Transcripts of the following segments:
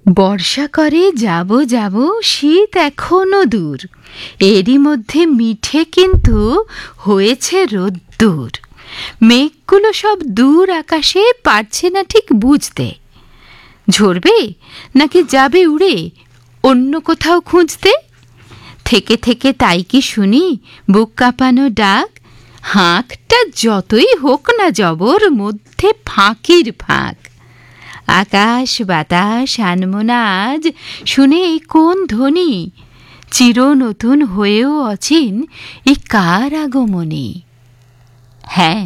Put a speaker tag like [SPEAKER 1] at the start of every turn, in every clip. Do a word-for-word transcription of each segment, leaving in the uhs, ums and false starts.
[SPEAKER 1] বর্ষা করে যাব যাব শীত এখনো দূর, এরই মধ্যে মিঠে কিন্তু হয়েছে রোদ্দুর। মেঘগুলো সব দূর আকাশে পারছে না ঠিক বুঝতে, ঝরবে নাকি যাবে উড়ে অন্য কোথাও খুঁজতে। থেকে থেকে তাই কি শুনি বুক কাঁপানো ডাক, হাঁকটা যতই হোক না জবর মধ্যে ফাঁকির ফাঁক। আকাশ বাতাস আনমনা আজ শুনে এই কোন ধ্বনি, চির নতুন হয়েও অচিন এই কার আগমনী। হ্যাঁ,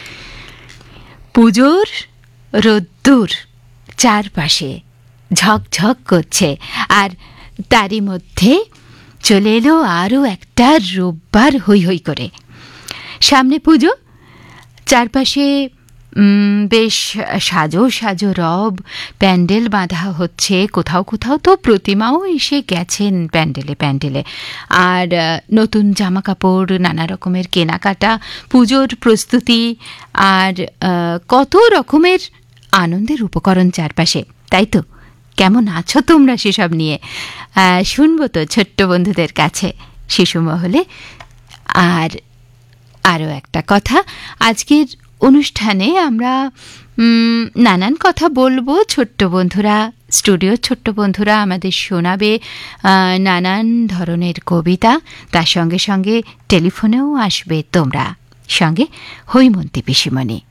[SPEAKER 1] পুজোর রোদ্দুর চারপাশে ঝকঝক করছে, আর তারই মধ্যে চলে এলো আরও একটা রোববার হই হই করে। সামনে পুজো, চারপাশে বেশ সাজো সাজো রব, প্যান্ডেল বাঁধা হচ্ছে, কোথাও কোথাও তো প্রতিমাও এসে গেছেন প্যান্ডেলে প্যান্ডেলে। আর নতুন জামা কাপড়, নানা রকমের কেনাকাটা, পুজোর প্রস্তুতি, আর কত রকমের আনন্দের উপকরণ চারপাশে, তাই তো? কেমন আছো তোমরা সেসব নিয়ে? শুনবো তো ছোট্ট বন্ধুদের কাছে শিশু মহলে। আর আরও একটা কথা, আজকের অনুষ্ঠানে আমরা নানান কথা বলবো। ছোট্ট বন্ধুরা, স্টুডিওর ছোট্ট বন্ধুরা আমাদের শোনাবে নানান ধরনের কবিতা, তার সঙ্গে সঙ্গে টেলিফোনেও আসবে তোমরা, সঙ্গে হৈমন্তী পিসিমণি।